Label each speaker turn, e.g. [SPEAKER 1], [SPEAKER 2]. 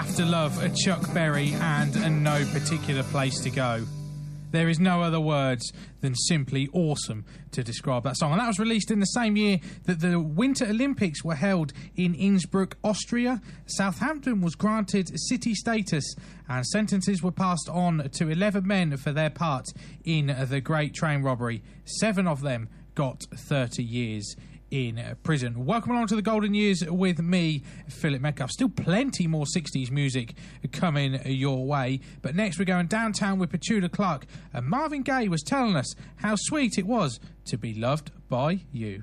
[SPEAKER 1] After Love, a Chuck Berry, and a No Particular Place to Go. There is no other words than simply awesome to describe that song. And that was released in the same year that the Winter Olympics were held in Innsbruck, Austria. Southampton was granted city status and sentences were passed on to 11 men for their part in the Great Train Robbery. 7 of them got 30 years in prison. Welcome along to the Golden Years with me, Philip Metcalf. Still plenty more 60s music coming your way, but next we're going downtown with Petula Clark, and Marvin Gaye was telling us how sweet it was to be loved by you.